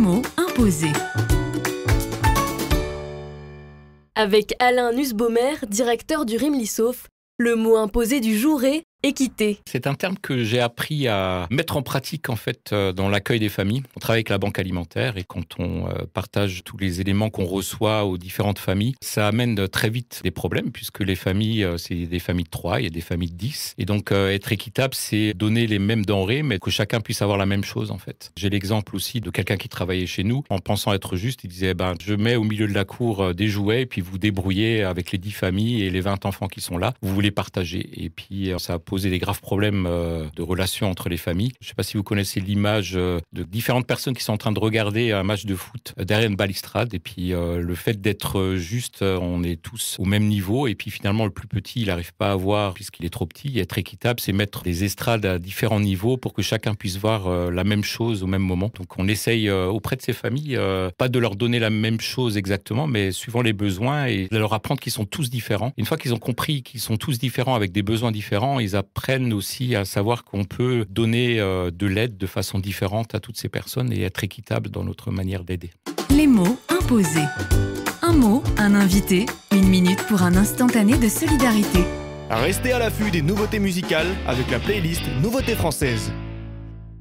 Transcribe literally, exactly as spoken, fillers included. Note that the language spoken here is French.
mots imposés. Avec Alain Nussbaumer, directeur du Rimlissauf, le mot imposé du jour est équité. C'est un terme que j'ai appris à mettre en pratique en fait dans l'accueil des familles. On travaille avec la banque alimentaire et quand on partage tous les éléments qu'on reçoit aux différentes familles, ça amène très vite des problèmes puisque les familles, c'est des familles de trois, il y a des familles de dix. Et donc être équitable, c'est donner les mêmes denrées mais que chacun puisse avoir la même chose en fait. J'ai l'exemple aussi de quelqu'un qui travaillait chez nous. En pensant être juste, il disait ben, je mets au milieu de la cour des jouets et puis vous débrouillez avec les dix familles et les vingt enfants qui sont là. Vous voulez partager. Et puis ça a poser des graves problèmes de relations entre les familles. Je ne sais pas si vous connaissez l'image de différentes personnes qui sont en train de regarder un match de foot derrière une balustrade et puis euh, le fait d'être juste, on est tous au même niveau et puis finalement le plus petit, il n'arrive pas à voir puisqu'il est trop petit. Et être équitable, c'est mettre des estrades à différents niveaux pour que chacun puisse voir euh, la même chose au même moment. Donc on essaye euh, auprès de ces familles, euh, pas de leur donner la même chose exactement, mais suivant les besoins et de leur apprendre qu'ils sont tous différents. Une fois qu'ils ont compris qu'ils sont tous différents avec des besoins différents, ils apprennent aussi à savoir qu'on peut donner euh, de l'aide de façon différente à toutes ces personnes et être équitable dans notre manière d'aider. Les mots imposés. Un mot, un invité, une minute pour un instantané de solidarité. Restez à l'affût des nouveautés musicales avec la playlist Nouveautés françaises.